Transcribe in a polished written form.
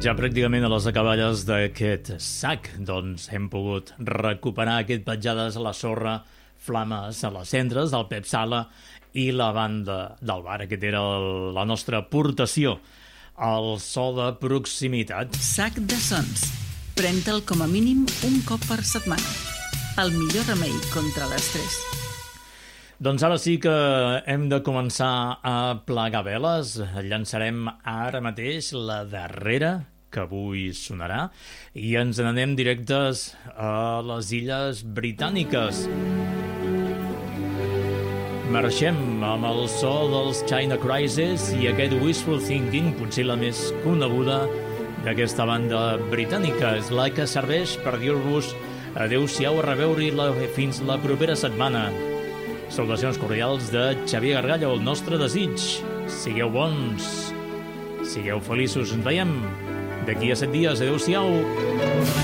Ja pràcticament a les acaballes d'aquest sac, doncs hem pogut recuperar aquest Petjades a la sorra, Flames a les cendres del Pep Sala i la banda del bar. Aquest era la nostra aportació al so de proximitat. Sac de sons. Pren-te'l com a mínim un cop per setmana. El millor remei contra l'estrès. Doncs ara sí que hem de començar a plegar veles. Llançarem ara mateix la darrera, que avui sonarà, i ens n'anem directes a les Illes Britàniques. Marxem amb el so dels China Crisis i aquest Wishful Thinking, potser la més coneguda d'aquesta banda britànica. És la que serveix per dir-vos adeu-siau, a reveure-hi fins la propera setmana. Salutacions cordials de Xavier Gargallo, el nostre desig. Sigueu bons, sigueu feliços. Ens veiem d'aquí a 7 dies. Adéu-siau.